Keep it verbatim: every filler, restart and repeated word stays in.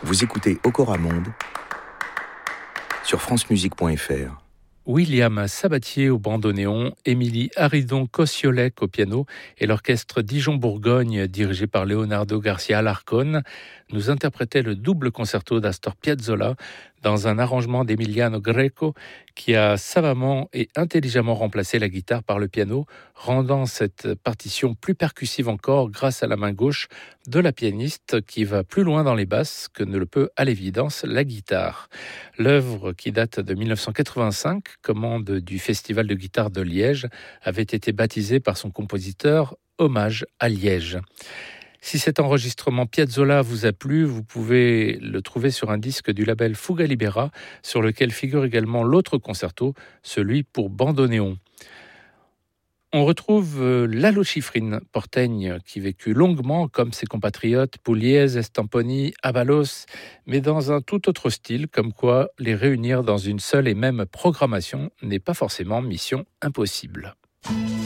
Vous écoutez Okora Monde sur francemusique point f r. William Sabatier au bandoneon, Émilie Haridon-Kosiolek au piano et l'orchestre Dijon-Bourgogne dirigé par Leonardo Garcia Alarcón nous interprétaient le double concerto d'Astor Piazzolla dans un arrangement d'Emiliano Greco qui a savamment et intelligemment remplacé la guitare par le piano, rendant cette partition plus percussive encore grâce à la main gauche de la pianiste qui va plus loin dans les basses que ne le peut à l'évidence la guitare. L'œuvre, qui date de dix-neuf cent quatre-vingt-cinq, commande du Festival de guitare de Liège, avait été baptisée par son compositeur Hommage à Liège. Si cet enregistrement Piazzolla vous a plu, vous pouvez le trouver sur un disque du label Fuga Libera, sur lequel figure également l'autre concerto, celui pour bandoneon. On retrouve Lalo Schifrin, porteigne, qui vécut longuement comme ses compatriotes Pugliese, Stamponi, Avalos, mais dans un tout autre style, comme quoi les réunir dans une seule et même programmation n'est pas forcément mission impossible.